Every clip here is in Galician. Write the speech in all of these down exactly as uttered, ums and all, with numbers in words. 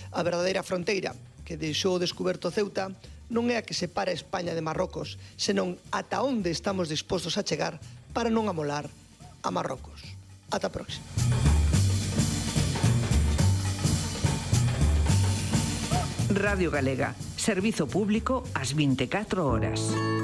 A verdadeira fronteira que deixou descuberto Ceuta non é a que separa España de Marrocos, senón ata onde estamos dispostos a chegar para non amolar a Marrocos. Ata a próxima. Radio Galega, servizo público ás vinte e catro horas.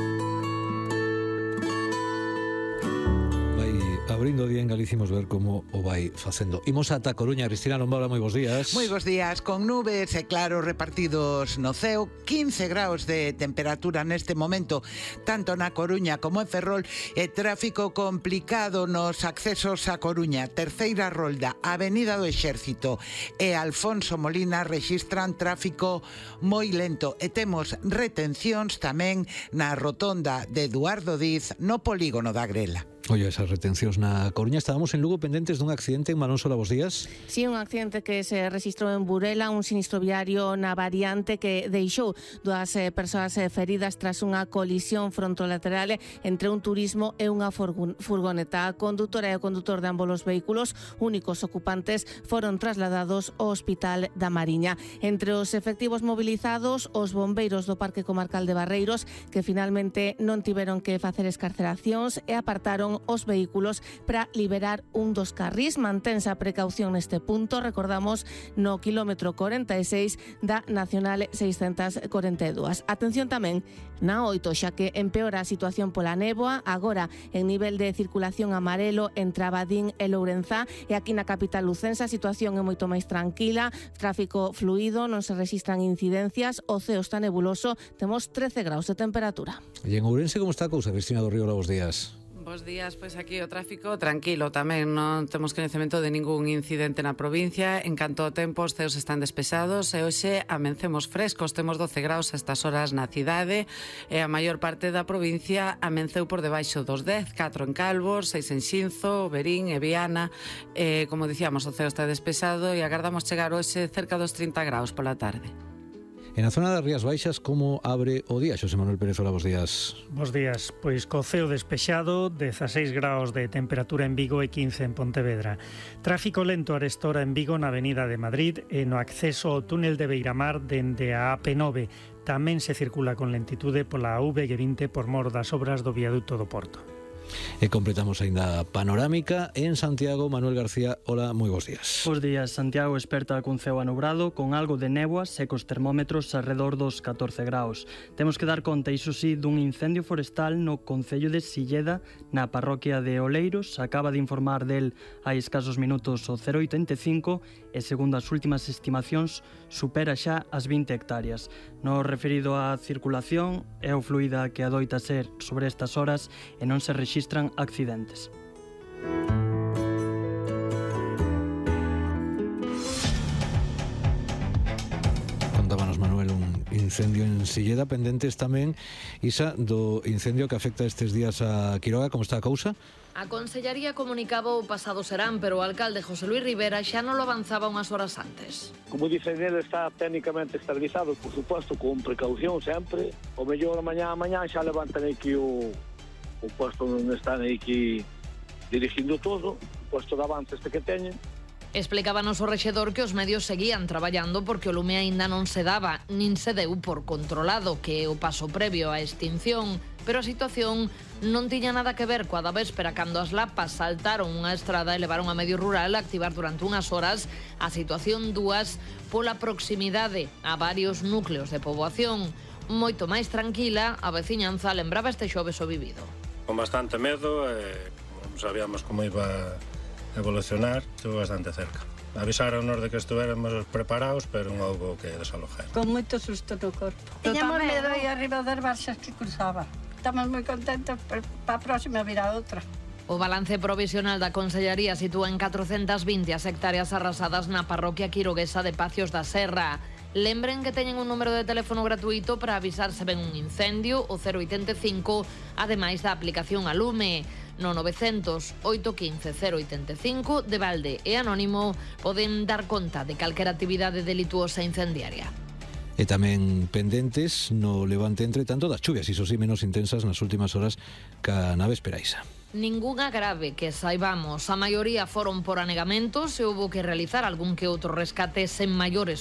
Abrindo o día en Galicia, imos ver como o vai facendo. Imos ata Coruña. Cristina Lombora, moi bons días. Moi bons días, con nubes e claros repartidos no ceo, quince graus de temperatura neste momento, tanto na Coruña como en Ferrol, e tráfico complicado nos accesos a Coruña. Terceira rolda, Avenida do Exército e Alfonso Molina rexistran tráfico moi lento, e temos retencións tamén na rotonda de Eduardo Diz no polígono da Grela. Oye, esas retencións na Coruña. Estábamos en Lugo pendentes dun accidente en Manonsola, bos días. Sí, un accidente que se registrou en Burela, un sinistro viario na variante que deixou dúas eh, persoas eh, feridas tras unha colisión frontolateral entre un turismo e unha furgoneta. A condutora e o condutor de ambos os vehículos, únicos ocupantes, foron trasladados ao Hospital da Mariña. Entre os efectivos movilizados, os bombeiros do Parque Comarcal de Barreiros, que finalmente non tiveron que facer escarcelacións e apartaron os vehículos para liberar un dos carrís. Mantense a precaución neste punto, recordamos, no quilómetro corenta e seis da Nacional seiscentos corenta e dous. Atención tamén na oito, xa que empeora a situación pola néboa, agora en nivel de circulación amarelo entre Abadín e Lourenzá, e aquí na capital lucense a situación é moito máis tranquila, tráfico fluido, non se registran incidencias, o ceo está nebuloso, temos trece graus de temperatura. E en Ourense, como está a cousa, Cristina do Río? Bos días. Bos días, pois aquí o tráfico tranquilo tamén, non temos coñecemento de ningún incidente na provincia. En canto ao tempo, os ceos están despexados e hoxe amencemos frescos, temos doce graus a estas horas na cidade e a maior parte da provincia amenceu por debaixo dos dez, catro en Calvos, seis en Xinzo, Verín e Viana. E, como dicíamos, o ceo está despexado e agardamos chegar hoxe cerca dos trinta graus pola tarde. En a zona das Rías Baixas, como abre o día? Xosé Manuel Pérez, hola, bos días. Bos días, pois co ceo despexado, dezaseis graus de temperatura en Vigo e quince en Pontevedra. Tráfico lento arestora en Vigo na Avenida de Madrid e no acceso ao túnel de Beiramar dende a A P nove. Tamén se circula con lentitude pola A V vinte por mor das obras do viaduto do Porto. E completamos aínda a panorámica en Santiago. Manuel García, hola, moi bons días. Bos días. Santiago esperta cun ceo anubrado, con algo de néboa e cos termómetros alrededor dos catorce graus. Temos que dar conta, iso sí, dun incendio forestal no concello de Silleda, na parroquia de Oleiros. Acaba de informar del hai escasos minutos o cero oitenta e cinco e, segundo as últimas estimacións, supera xa as vinte hectáreas. No referido á circulación, é o fluida que adoita ser sobre estas horas e non se rexistran accidentes. Contábanos, Manuel, un incendio en Silleda, pendentes tamén, Isa, do incendio que afecta estes días a Quiroga. Como está a cousa? A Consellería comunicaba o pasado serán, pero o alcalde José Luis Rivera xa non lo avanzaba unhas horas antes. Como dicen ele, está técnicamente estabilizado, por suposto, con precaución sempre. O mellor mañá a mañá xa levantan aquí o, o posto onde están aquí dirigindo todo, o posto de avance este que teñen. Explicábanos o rexedor que os medios seguían traballando porque o lume aínda non se daba, nin se deu por controlado, que é o paso previo á extinción, pero a situación non tiña nada que ver coa da véspera, cando as lapas saltaron unha estrada e levaron a medio rural a activar durante unhas horas a situación dúas pola proximidade a varios núcleos de poboación. Moito máis tranquila, a veciñanza lembraba este xoves o vivido. Con bastante medo, eh, non sabíamos como iba a evolucionar, estuvo bastante cerca. Avisaron-nos de que estuéramos preparados, pero non houve que desalojar. Con moito susto no corpo. Tiñamos medo aí arriba das barxas que cruzaba. Estamos moi contentos, para a próxima virá outra. O balance provisional da Consellería sitúa en catrocentas vinte as hectáreas arrasadas na parroquia quiroguesa de Pacios da Serra. Lembren que teñen un número de teléfono gratuito para avisar se ven un incendio, o cero oitenta e cinco, ademais da aplicación a lume. No novecientos, oito quince, cero oitenta e cinco, de balde e anónimo, poden dar conta de calquera actividade delituosa incendiaria. E tamén pendentes no levante, entre tanto, das chuvias, iso sí, menos intensas nas últimas horas ca na véspera, Isa. Ningunha grave que saibamos. A maioría foron por anegamentos e houbo que realizar algún que outro rescate sen maiores